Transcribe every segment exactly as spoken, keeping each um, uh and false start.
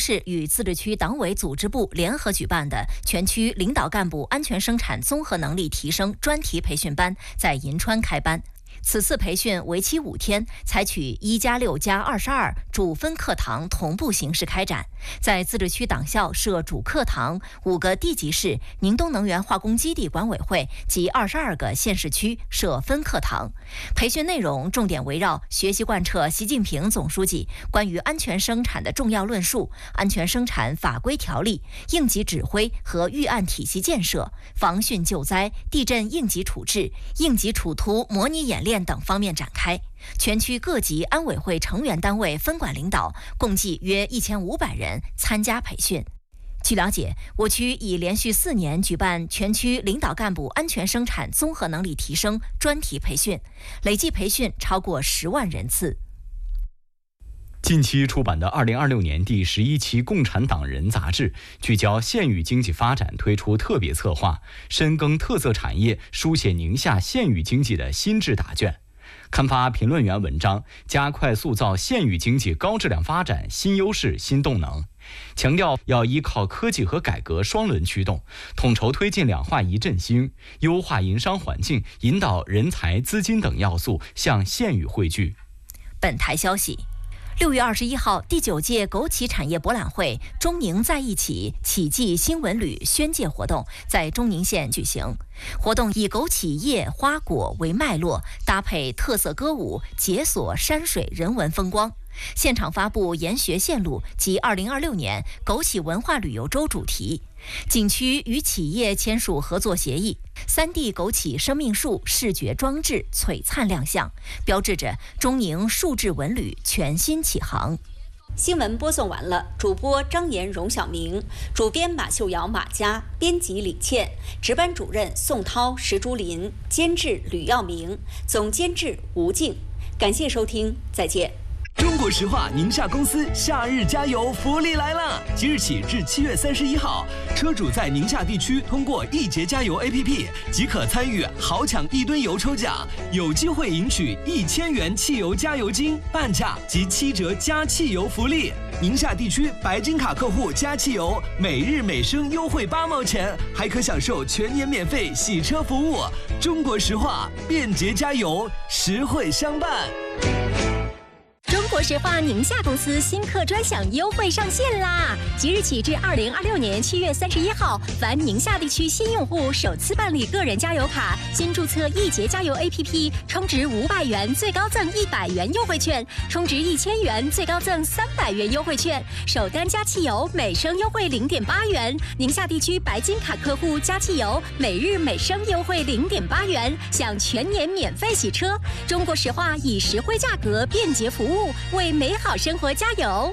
市与自治区党委组织部联合举办的全区领导干部安全生产综合能力提升专题培训班在银川开班。此次培训为期五天，采取一加六加二十二主分课堂同步形式开展。在自治区党校设主课堂，五个地级市宁东能源化工基地管委会及二十二个县市区设分课堂。培训内容重点围绕学习贯彻习近平总书记关于安全生产的重要论述、安全生产法规条例、应急指挥和预案体系建设、防汛救灾、地震应急处置、应急处突模拟演练等方面展开。全区各级安委会成员单位分管领导共计约一千五百人参加培训。据了解，我区已连续四年举办全区领导干部安全生产综合能力提升专题培训，累计培训超过十万人次。 近期出版的二零二六年第十一期《共产党人》杂志聚焦县域经济发展，推出特别策划，深耕特色产业，书写宁夏县域经济的新智答卷，刊发评论员文章，加快塑造县域经济高质量发展新优势新动能，强调要依靠科技和改革双轮驱动，统筹推进两化一振兴，优化营商环境，引导人才、资金等要素向县域汇聚。 本台消息，六月二十一号，第九届枸杞产业博览会中宁在一起启迹新文旅宣介活动在中宁县举行。活动以枸杞叶花果为脉络，搭配特色歌舞，解锁山水人文风光。现场发布研学线路及二零二六年枸杞文化旅游周主题。景区与企业签署合作协议，三 D 枸杞生命树视觉装置璀璨亮相，标志着中宁数字文旅全新启航。 新闻播送完了，主播张岩、荣晓明，主编马秀瑶、马佳，编辑李倩，值班主任宋涛、石竹林，监制吕耀明，总监制吴静。感谢收听，再见。 中国石化宁夏公司夏日加油福利来了！即日起至七月三十一号，车主在宁夏地区通过易捷加油 A P P 即可参与豪抢一吨油抽奖，有机会赢取一千元汽油加油金、半价及七折加汽油福利。宁夏地区白金卡客户加汽油，每日每升优惠八毛钱，还可享受全年免费洗车服务。中国石化，便捷加油，实惠相伴。 中国石化宁夏公司新客专享优惠上线啦！即日起至二零二六年七月三十一号，凡宁夏地区新用户首次办理个人加油卡，新注册易捷加油 A P P， 充值五百元最高赠一百元优惠券，充值一千元最高赠三百元优惠券，首单加汽油每升优惠零点八元。宁夏地区白金卡客户加汽油每日每升优惠零点八元，享全年免费洗车。中国石化以实惠价格、便捷服务，为美好生活加油！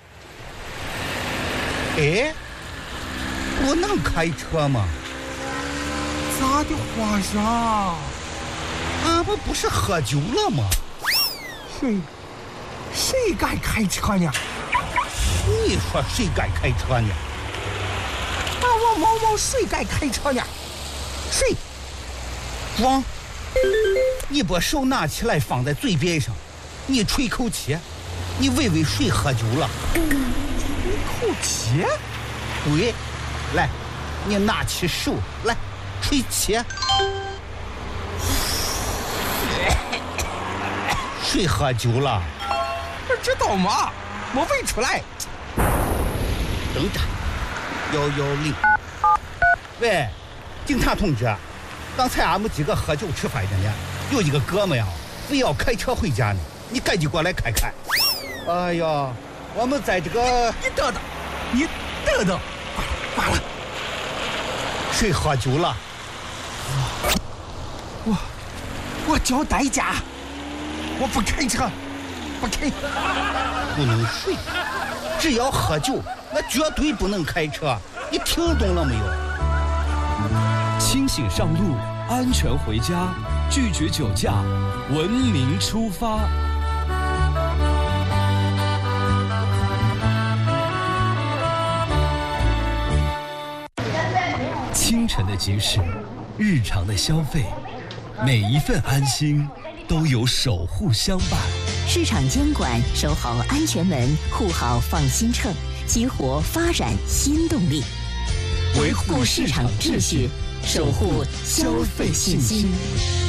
哎，我能开车吗？ 咋的，皇上？ 俺们不是喝酒了吗？ 谁谁敢开车呢？ 你说谁敢开车呢？ 把我毛毛谁敢开车呢？谁？ 装！你把手拿起来放在嘴边上。你吹口气，你喂喂谁喝酒了？ 吹口气？ 对，来，你拿起手来吹气。谁喝酒了？ 不知道吗？我喂出来。 等着，幺幺零。喂，警察同志，刚才俺们几个喝酒吃饭的呢，有一个哥们呀，非要开车回家呢。你赶紧过来看看！哎呀，我们在这个…… 你等等，你等等，罢了。 谁喝酒了？ 我我交代价，我不开车，不开。 不能睡，只要喝酒，那绝对不能开车。你听懂了没有？ 清醒上路，安全回家，拒绝酒驾，文明出发。清晨的集市，日常的消费，每一份安心都有守护相伴。 市场监管，守好安全门，护好放心秤， 激活发展新动力，维护市场秩序，守护消费信心。